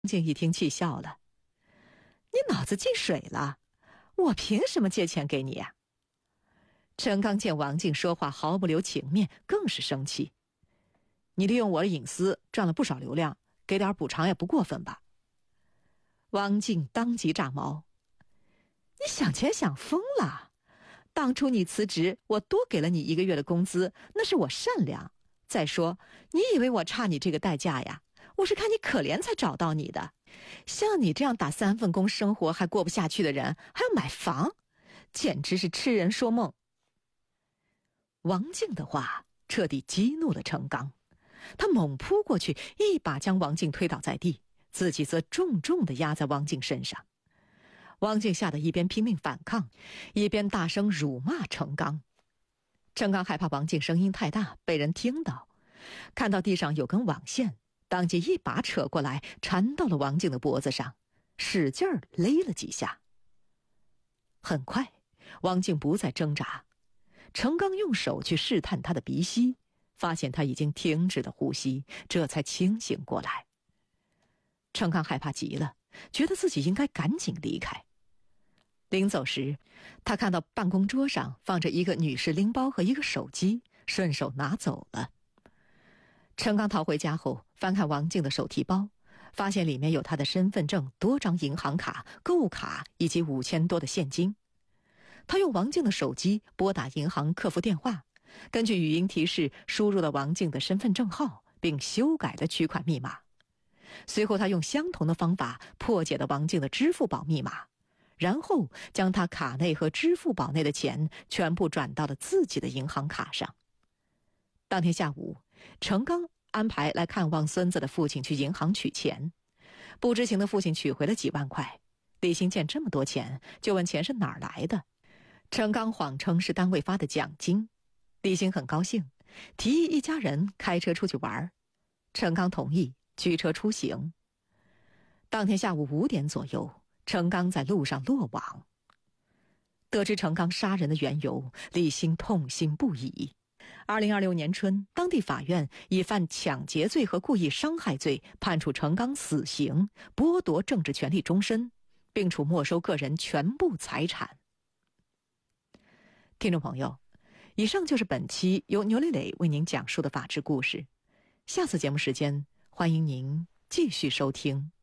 静一听气笑了：“你脑子进水了？我凭什么借钱给你呀？”陈刚见王静说话毫不留情面，更是生气：“你利用我的隐私赚了不少流量，给点补偿也不过分吧？”王静当即炸毛：“你想钱想疯了！当初你辞职，我多给了你1个月的工资，那是我善良。再说，你以为我差你这个代价呀？我是看你可怜才找到你的。像你这样打3份工生活还过不下去的人，还要买房，简直是痴人说梦。”王静的话彻底激怒了程刚，他猛扑过去，一把将王静推倒在地，自己则重重地压在王静身上。王静吓得一边拼命反抗，一边大声辱骂程刚。程刚害怕王静声音太大被人听到，看到地上有根网线，当即一把扯过来，缠到了王静的脖子上，使劲儿勒了几下。很快，王静不再挣扎，程刚用手去试探她的鼻息，发现她已经停止了呼吸，这才清醒过来。程刚害怕极了，觉得自己应该赶紧离开。临走时，他看到办公桌上放着一个女士拎包和一个手机，顺手拿走了。程刚逃回家后，翻看王静的手提包，发现里面有他的身份证、多张银行卡、购物卡以及5000多的现金。他用王静的手机拨打银行客服电话，根据语音提示输入了王静的身份证号，并修改了取款密码。随后他用相同的方法破解了王静的支付宝密码，然后将他卡内和支付宝内的钱全部转到了自己的银行卡上。当天下午，程刚安排来看望孙子的父亲去银行取钱，不知情的父亲取回了几万块。李欣见这么多钱，就问钱是哪儿来的。程刚谎称是单位发的奖金。李欣很高兴，提议一家人开车出去玩。程刚同意，驱车出行。当天下午5点左右，程刚在路上落网。得知程刚杀人的缘由，李欣痛心不已。2026年春，当地法院以犯抢劫罪和故意伤害罪判处程刚死刑，剥夺政治权利终身，并处没收个人全部财产。听众朋友，以上就是本期由牛磊磊为您讲述的法治故事。下次节目时间，欢迎您继续收听。